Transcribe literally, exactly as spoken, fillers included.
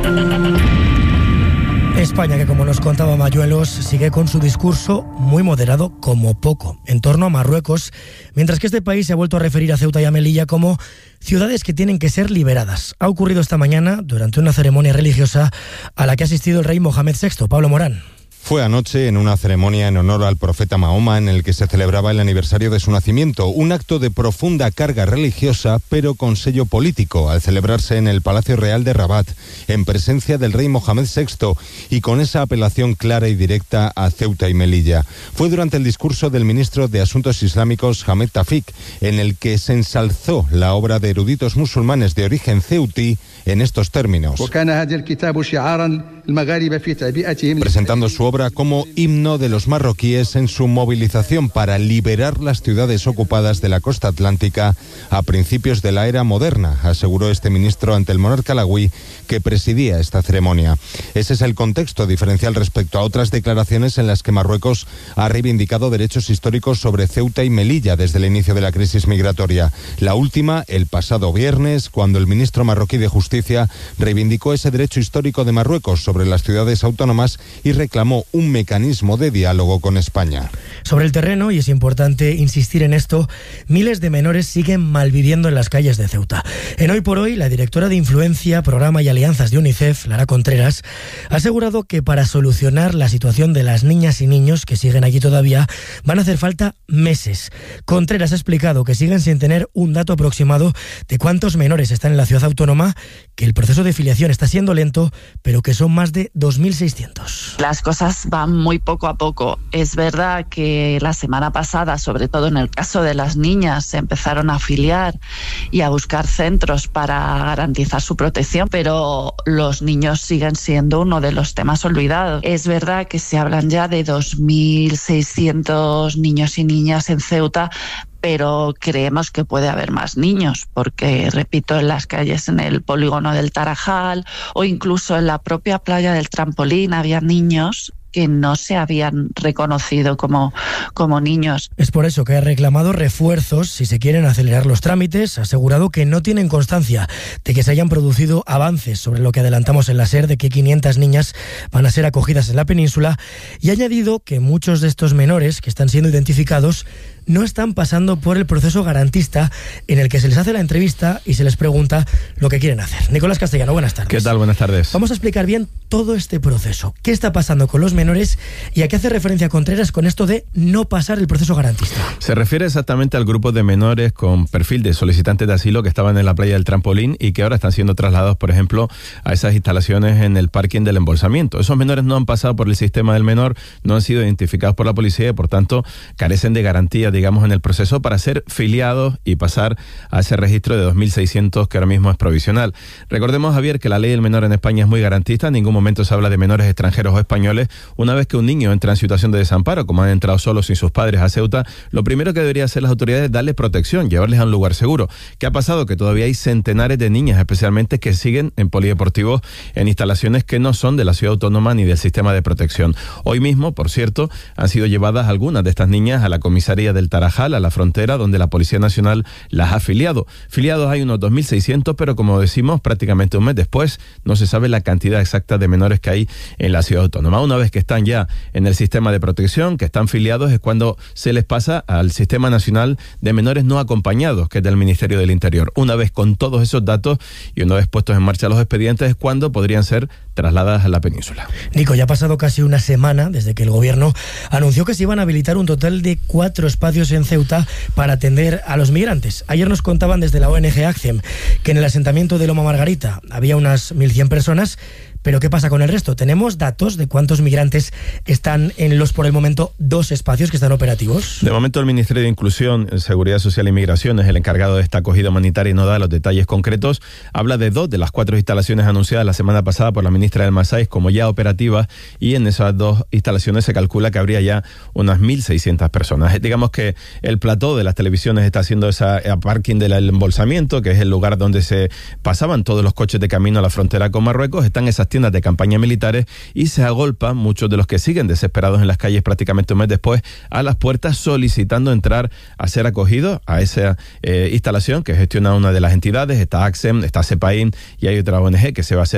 España, que como nos contaba Mayuelos, sigue con su discurso muy moderado como poco en torno a Marruecos, mientras que este país se ha vuelto a referir a Ceuta y a Melilla como ciudades que tienen que ser liberadas. Ha ocurrido esta mañana durante una ceremonia religiosa a la que ha asistido el rey Mohamed sexto. Pablo Morán. Fue anoche en una ceremonia en honor al profeta Mahoma en el que se celebraba el aniversario de su nacimiento, un acto de profunda carga religiosa pero con sello político, al celebrarse en el Palacio Real de Rabat, en presencia del rey Mohamed sexto y con esa apelación clara y directa a Ceuta y Melilla. Fue durante el discurso del ministro de Asuntos Islámicos Hamed Tafik, en el que se ensalzó la obra de eruditos musulmanes de origen ceutí en estos términos, presentando su obra como himno de los marroquíes en su movilización para liberar las ciudades ocupadas de la costa atlántica a principios de la era moderna, aseguró este ministro ante el monarca alauí que presidía esta ceremonia. Ese es el contexto diferencial respecto a otras declaraciones en las que Marruecos ha reivindicado derechos históricos sobre Ceuta y Melilla desde el inicio de la crisis migratoria. La última, el pasado viernes, cuando el ministro marroquí de Justicia reivindicó ese derecho histórico de Marruecos sobre las ciudades autónomas y reclamó un mecanismo de diálogo con España. Sobre el terreno, y es importante insistir en esto, miles de menores siguen malviviendo en las calles de Ceuta. En Hoy por Hoy, la directora de Influencia, Programa y Alianzas de UNICEF, Lara Contreras, ha asegurado que para solucionar la situación de las niñas y niños que siguen allí todavía van a hacer falta meses. Contreras ha explicado que siguen sin tener un dato aproximado de cuántos menores están en la ciudad autónoma, que el proceso de filiación está siendo lento, pero que son más de dos mil seiscientos. Las cosas van muy poco a poco. Es verdad que la semana pasada, sobre todo en el caso de las niñas, se empezaron a afiliar y a buscar centros para garantizar su protección, pero los niños siguen siendo uno de los temas olvidados. Es verdad que se hablan ya de dos mil seiscientos niños y niñas en Ceuta, pero creemos que puede haber más niños, porque, repito, en las calles, en el polígono del Tarajal o incluso en la propia playa del Trampolín había niños que no se habían reconocido como, como niños. Es por eso que ha reclamado refuerzos si se quieren acelerar los trámites. Ha asegurado que no tienen constancia de que se hayan producido avances sobre lo que adelantamos en la SER, de que quinientas niñas van a ser acogidas en la península, y ha añadido que muchos de estos menores que están siendo identificados no están pasando por el proceso garantista en el que se les hace la entrevista y se les pregunta lo que quieren hacer. Nicolás Castellano, buenas tardes. ¿Qué tal? Buenas tardes. Vamos a explicar bien todo este proceso. ¿Qué está pasando con los menores y a qué hace referencia Contreras con esto de no pasar el proceso garantista? Se refiere exactamente al grupo de menores con perfil de solicitantes de asilo que estaban en la playa del Trampolín y que ahora están siendo trasladados, por ejemplo, a esas instalaciones en el parking del embolsamiento. Esos menores no han pasado por el sistema del menor, no han sido identificados por la policía y, por tanto, carecen de garantía, digamos, en el proceso para ser filiados y pasar a ese registro de dos mil seiscientos que ahora mismo es provisional. Recordemos, Javier, que la ley del menor en España es muy garantista. En ningún momento se habla de menores extranjeros o españoles. Una vez que un niño entra en situación de desamparo, como han entrado solos sin sus padres a Ceuta, lo primero que deberían hacer las autoridades es darles protección, llevarles a un lugar seguro. ¿Qué ha pasado? Que todavía hay centenares de niñas, especialmente, que siguen en polideportivos en instalaciones que no son de la ciudad autónoma ni del sistema de protección. Hoy mismo, por cierto, han sido llevadas algunas de estas niñas a la comisaría del Tarajal, a la frontera, donde la Policía Nacional las ha filiado. Filiados hay unos dos mil seiscientos, pero como decimos, prácticamente un mes después no se sabe la cantidad exacta de menores que hay en la ciudad autónoma. Una vez que están ya en el sistema de protección, que están filiados, es cuando se les pasa al Sistema Nacional de Menores No Acompañados, que es del Ministerio del Interior. Una vez con todos esos datos y una vez puestos en marcha los expedientes, es cuando podrían ser trasladadas a la península. Nico, ya ha pasado casi una semana desde que el gobierno anunció que se iban a habilitar un total de cuatro espacios en Ceuta para atender a los migrantes. Ayer nos contaban desde la O N G ACCEM que en el asentamiento de Loma Margarita había unas mil cien personas. Pero ¿qué pasa con el resto? ¿Tenemos datos de cuántos migrantes están en los, por el momento, dos espacios que están operativos? De momento, el Ministerio de Inclusión, Seguridad Social y Migración es el encargado de esta acogida humanitaria y no da los detalles concretos. Habla de dos de las cuatro instalaciones anunciadas la semana pasada por la ministra del Masái como ya operativas, y en esas dos instalaciones se calcula que habría ya unas mil seiscientas personas. Digamos que el plató de las televisiones está haciendo esa parking del embolsamiento, que es el lugar donde se pasaban todos los coches de camino a la frontera con Marruecos. Están esas tiendas de campaña militares y se agolpan muchos de los que siguen desesperados en las calles prácticamente un mes después a las puertas solicitando entrar a ser acogidos a esa eh, instalación que gestiona una de las entidades. Está ACCEM, está CEPAIN y hay otra O N G que se va a hacer